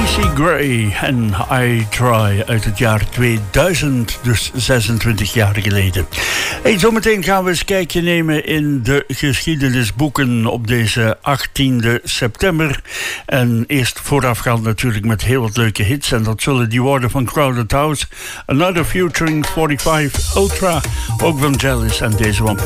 Macy Gray en I Try uit het jaar 2000, dus 26 jaar geleden. Hey, zometeen gaan we eens een kijkje nemen in de geschiedenisboeken op deze 18e september. En eerst voorafgaand natuurlijk met heel wat leuke hits. En dat zullen die worden van Crowded House, Another Featuring 45 Ultra, ook van Jealous en deze one